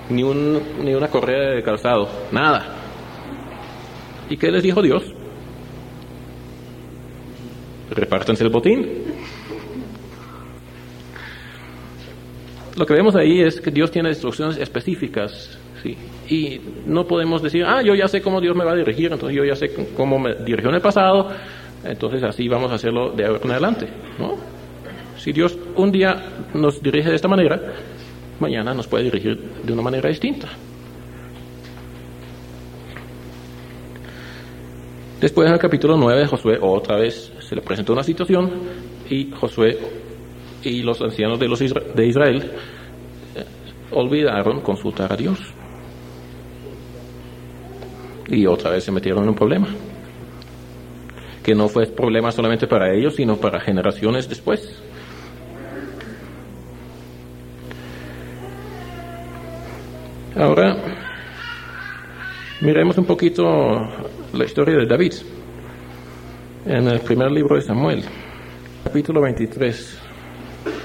ni una correa de calzado, nada. ¿Y qué les dijo Dios? Repártanse el botín. Lo que vemos ahí es que Dios tiene instrucciones específicas, ¿sí? Y no podemos decir, yo ya sé cómo Dios me va a dirigir, entonces yo ya sé cómo me dirigió en el pasado, entonces así vamos a hacerlo de ahora en adelante, ¿no? Si Dios un día nos dirige de esta manera, mañana nos puede dirigir de una manera distinta. Después en el capítulo 9 de Josué, otra vez se le presentó una situación y Josué y los ancianos de Israel olvidaron consultar a Dios. Y otra vez se metieron en un problema. Que no fue problema solamente para ellos, sino para generaciones después. Ahora, miremos un poquito la historia de David. En el primer libro de Samuel, capítulo 23.